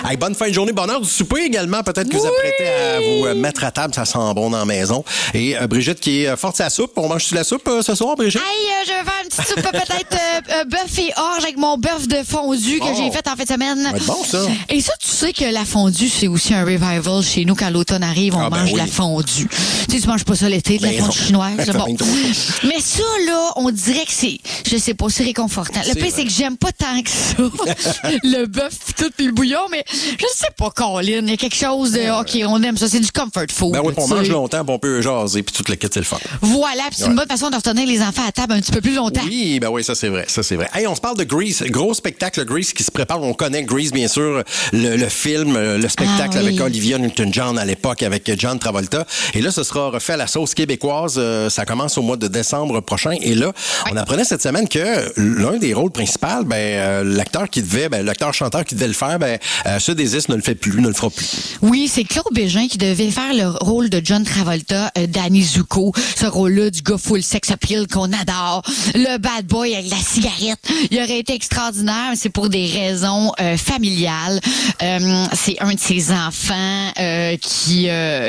Hey, bonne fin de journée, bonne heure du souper également. Peut-être que vous apprêtez à vous mettre à table, ça sent bon dans la maison. Et Brigitte qui est forte à la soupe. On mange-tu la soupe ce soir, Brigitte? Hey, je vais faire une petite soupe peut-être bœuf et orge avec mon bœuf de fondue que j'ai fait en fin de semaine. Ça va être bon, ça. Et ça, tu sais que la fondue, c'est aussi un revival chez nous. Quand l'automne arrive, on mange la fondue. Tu sais, tu manges pas ça l'été, de la fondue chinoise. C'est bon. Mais ça, là, on dirait que c'est, je sais pas, c'est réconfortant. Le pire, c'est que j'aime pas tant que ça. Le bœuf tout puis le bouillon, mais je sais pas, Colin. Il y a quelque chose de, OK, on aime ça. C'est du comfort food. Ben oui, on mange longtemps, puis on peut jaser, puis toute la quête, c'est le fun. Voilà, puis c'est une bonne façon de retenir les enfants à table un petit peu plus longtemps. Oui, ben oui, ça c'est vrai, ça c'est vrai. Hey, on se parle de Grease, gros spectacle Grease qui se prépare. On connaît Grease, bien sûr, le film, le spectacle avec Olivia Newton-John à l'époque, avec John Travolta. Et là, ce sera refait à la sauce québécoise. Ça commence au mois de décembre prochain. Et là, on apprenait cette semaine que l'un des rôles principaux, l'acteur-chanteur qui devait le faire, se désiste, ne le fera plus. Oui, c'est Claude Bégin qui devait faire le rôle de John Travolta, Danny Zuko, ce rôle-là du gars full sex appeal qu'on adore, le bad boy avec la cigarette. Il aurait été extraordinaire, mais c'est pour des raisons familiales. C'est un de ses enfants qui,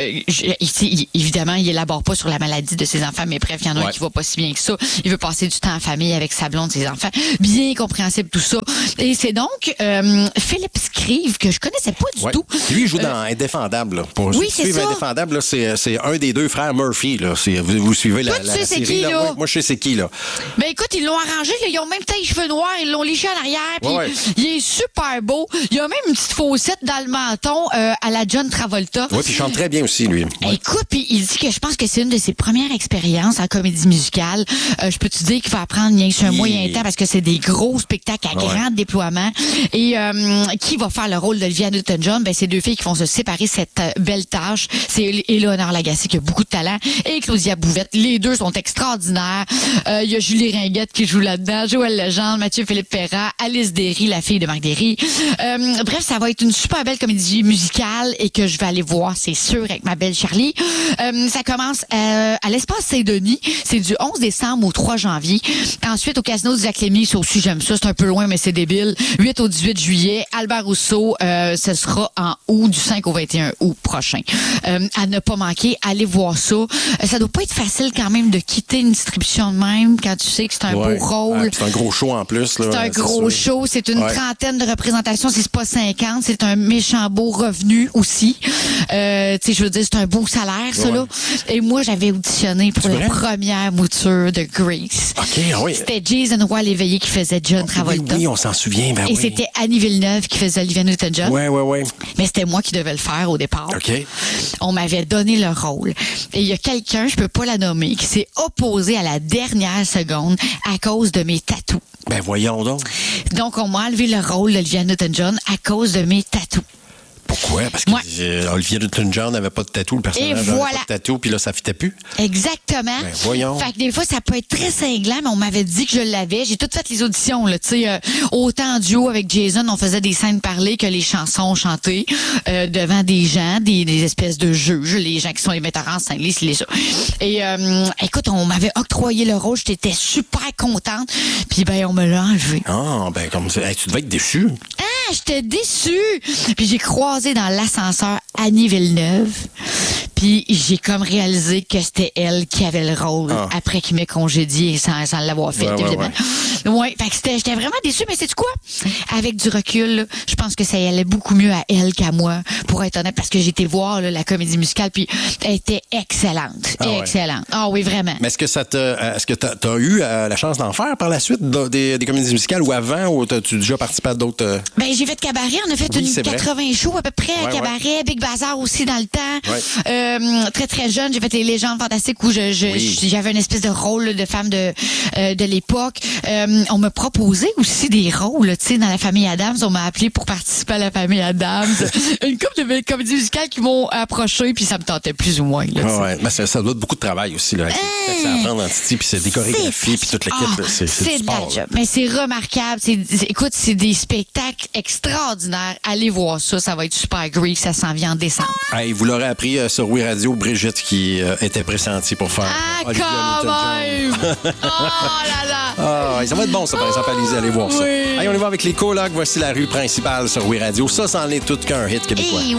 évidemment, il élabore pas sur la maladie de ses enfants, mais bref, il y en a un qui va pas si bien que ça. Il veut passer du temps en famille avec sa blonde, ses enfants. Bien compréhensible tout ça. Et c'est donc Philippe Scrive, que je connaissais pas du tout. Lui, il joue dans Indéfendable. Là. Pour suivre Indéfendable, là, c'est un des deux frères Murphy. Là. Vous suivez la série. Qui, là? Moi, je sais c'est qui, là. Ben écoute, ils l'ont arrangé. Là, ils ont même taillé les cheveux noirs. Ils l'ont léché en arrière. Puis il est super beau. Il y a même une petite faussette dans le menton à la John Travolta. Oui, puis il chante très bien aussi, lui. Écoute, puis il dit que je pense que c'est une de ses premières expériences en comédie musicale. Je peux te dire qu'il va apprendre rien que un moyen temps parce que c'est des gros spectacles à grand déploiement. Et qui va faire le rôle d'Olivia Newton-John? Ben, c'est deux filles qui vont se séparer cette belle tâche. C'est Éléonore Lagacé qui a beaucoup de talent et Claudia Bouvette. Les deux sont extraordinaires. Il y a Julie Ringuette qui joue là-dedans, Joël Legendre, Mathieu-Philippe Perrat, Alice Derry, la fille de Marc Derry. Bref, ça va être une super belle comédie musicale et que je vais aller voir, c'est sûr, avec ma belle Charlie. Ça commence à l'Espace Saint-Denis. C'est du 11 décembre au 3 janvier. Ensuite, au Casino du Lac-Lémy, ça aussi, j'aime ça. C'est un peu loin, mais c'est débile. 8 au 18 juillet. Albert Rousseau, ce sera en août, du 5 au 21 août prochain. À ne pas manquer, allez voir ça. Ça doit pas être facile quand même de quitter une distribution de même quand tu sais que c'est un beau rôle. C'est un gros show en plus. Là, c'est un gros show. C'est une trentaine de représentations. C'est pas 50. C'est un méchant beau revenu aussi. Tu sais, je veux dire, c'est un beau salaire, ça, là. Et moi, j'avais auditionné pour la première mouture de Grease. OK, oui. C'était Jason Roy-Léveillé qui faisait John Travolta. Oui, on s'en souvient. Et c'était Annie Villeneuve qui faisait Olivia Newton-John. Oui. Mais c'était moi qui devais le faire au départ. OK. On m'avait donné le rôle. Et il y a quelqu'un, je peux pas la nommer, qui s'est opposé à la dernière seconde à cause de mes tatous. Ben voyons donc. Donc, on m'a enlevé le rôle d'Olivia Newton-John à cause de mes tatous. Pourquoi? Parce que Olivia Newton-John n'avait pas de tatou, le personnage n'avait pas de tatou, puis là, ça fitait plus. Exactement. Ben, voyons. Fait que des fois, ça peut être très cinglant, mais on m'avait dit que je l'avais. J'ai toutes fait les auditions, là, tu sais, autant en duo avec Jason, on faisait des scènes parlées que les chansons chantées devant des gens, des espèces de juges, les gens qui sont les metteurs en scène, les ça. Et écoute, on m'avait octroyé le rôle, j'étais super contente, puis ben on me l'a enlevé. Ah, ben comme ça, hey, tu devais être déçue. Ah, j'étais déçue. Puis j'ai croisé dans l'ascenseur Annie Villeneuve. Puis j'ai comme réalisé que c'était elle qui avait le rôle après qu'il m'ait congédié sans l'avoir fait, évidemment. Ouais, fait que j'étais vraiment déçue, mais sais-tu quoi? Avec du recul, je pense que ça allait beaucoup mieux à elle qu'à moi, pour être honnête, parce que j'ai été voir la comédie musicale, puis elle était excellente. Excellente. Ah oui, vraiment. Mais est-ce que t'as eu la chance d'en faire par la suite des comédies musicales ou avant, ou t'as-tu déjà participé à d'autres? Ben, j'ai fait cabaret. On a fait une 80 shows à peu près à cabaret. Big Bazar aussi dans le temps. Très, très jeune, j'ai fait les légendes fantastiques où j'avais une espèce de rôle de femme de l'époque. On m'a proposé aussi des rôles, tu sais, dans la famille Adams. On m'a appelé pour participer à la famille Adams. Une couple de comédies musicales qui m'ont approché, puis ça me tentait plus ou moins. Là, mais ça doit être beaucoup de travail aussi, là. Ça apprendre en Titi, puis c'est des chorégraphies, puis toute l'équipe. C'est du sport. Mais c'est remarquable. Écoute, c'est des spectacles extraordinaires. Allez voir ça. Ça va être super Grease. Ça s'en vient en décembre. Hey, vous l'aurez appris sur Oui Radio, Brigitte qui était pressentie pour faire. Ah, quand même! Oh là là! Ah, ça va être bon, ça, par exemple, allez voir ça. Oui. Allez, on y va avec les colocs. Voici la rue principale sur Oui Radio. Ça, c'en est tout qu'un hit québécois.